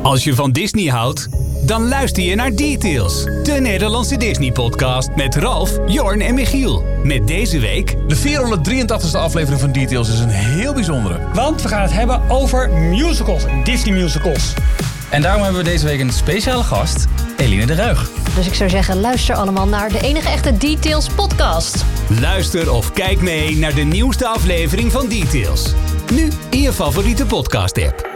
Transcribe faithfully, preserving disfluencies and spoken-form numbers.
Als je van Disney houdt, dan luister je naar Details. De Nederlandse Disney-podcast met Ralf, Jorn en Michiel. Met deze week... De vierhonderddrieëntachtigste aflevering van Details is een heel bijzondere. Want we gaan het hebben over musicals, Disney musicals. En daarom hebben we deze week een speciale gast, Eline de Ruig. Dus ik zou zeggen, luister allemaal naar de enige echte Details podcast. Luister of kijk mee naar de nieuwste aflevering van Details. Nu in je favoriete podcast-app.